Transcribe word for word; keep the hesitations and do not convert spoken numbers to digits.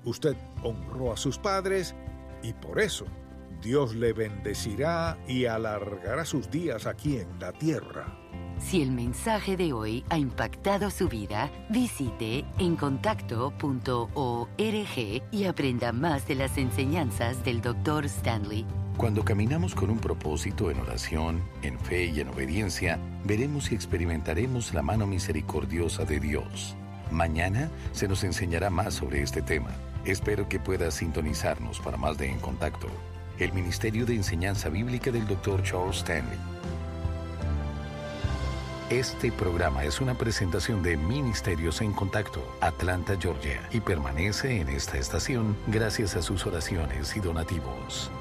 Usted honró a sus padres y por eso Dios le bendecirá y alargará sus días aquí en la tierra. Si el mensaje de hoy ha impactado su vida, visite encontacto punto org y aprenda más de las enseñanzas del doctor Stanley. Cuando caminamos con un propósito en oración, en fe y en obediencia, veremos y experimentaremos la mano misericordiosa de Dios. Mañana se nos enseñará más sobre este tema. Espero que puedas sintonizarnos para más de En Contacto, el Ministerio de Enseñanza Bíblica del doctor Charles Stanley. Este programa es una presentación de Ministerios en Contacto, Atlanta, Georgia, y permanece en esta estación gracias a sus oraciones y donativos.